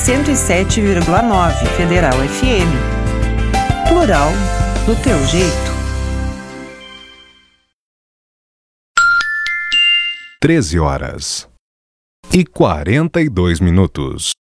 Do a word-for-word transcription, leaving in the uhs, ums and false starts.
cento e sete vírgula nove Federal F M. Plural do teu jeito. treze horas e quarenta e dois minutos.